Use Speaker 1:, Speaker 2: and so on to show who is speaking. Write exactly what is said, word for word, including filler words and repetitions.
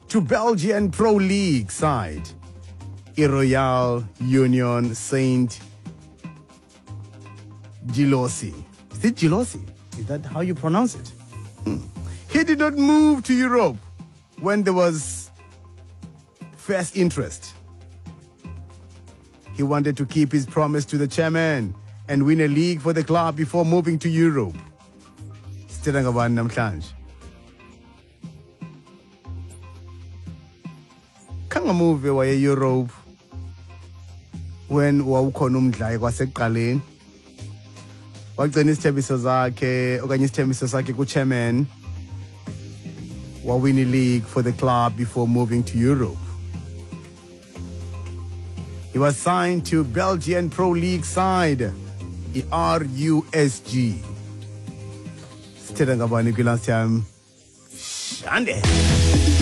Speaker 1: to Belgian Pro League side, Royal Union Saint Gilloise. Is it Gilloise? Is that how you pronounce it? Hmm. He did not move to Europe when there was first interest. He wanted to keep his promise to the chairman and win a league for the club before moving to Europe. Sithela ngabani namhlanje? Kangamuve waye Europe when wawukhona umdlali kwasekuqaleni. Wagcina isithembiso zakhe okanye isithembiso sakhe ku-chairman. Wawin a league for the club before moving to Europe. He was signed to Belgian Pro League side, the R U S G. Sithela ngabani kwi-last time? Shande.